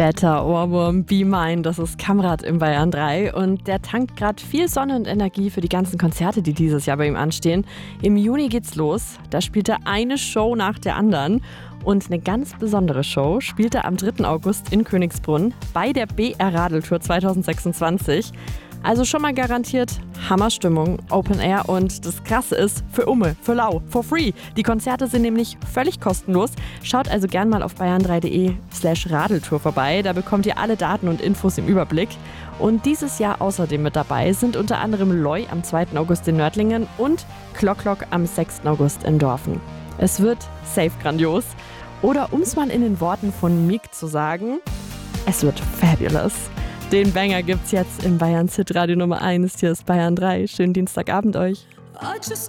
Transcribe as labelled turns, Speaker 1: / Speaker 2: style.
Speaker 1: Fetter Ohrwurm, Be Mine, das ist Kamrat im Bayern 3 und der tankt gerade viel Sonne und Energie für die ganzen Konzerte, die dieses Jahr bei ihm anstehen. Im Juni geht's los, da spielt er eine Show nach der anderen und eine ganz besondere Show spielt er am 3. August in Königsbrunn bei der BR Radeltour 2026. Also schon mal garantiert Hammerstimmung, Open Air und das Krasse ist, für Umme, für lau, for free. Die Konzerte sind nämlich völlig kostenlos. Schaut also gern mal auf bayern3.de/Radeltour vorbei, da bekommt ihr alle Daten und Infos im Überblick. Und dieses Jahr außerdem mit dabei sind unter anderem Loi am 2. August in Nördlingen und Klock am 6. August in Dorfen. Es wird safe grandios. Oder um es mal in den Worten von Mick zu sagen, es wird fabulous. Den Banger gibt's jetzt in Bayerns Hitradio Nummer 1. Hier ist Bayern 3. Schönen Dienstagabend euch.
Speaker 2: I just